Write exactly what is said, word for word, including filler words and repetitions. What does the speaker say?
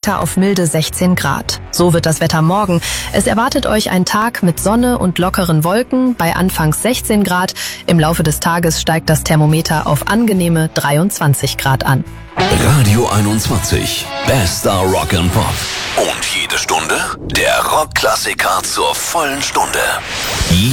Thermometer auf milde sechzehn Grad. So wird das Wetter morgen. Es erwartet euch ein Tag mit Sonne und lockeren Wolken bei anfangs sechzehn Grad. Im Laufe des Tages steigt das Thermometer auf angenehme dreiundzwanzig Grad an. Radio einundzwanzig, bester Rock and Pop. Und jede Stunde der Rockklassiker zur vollen Stunde.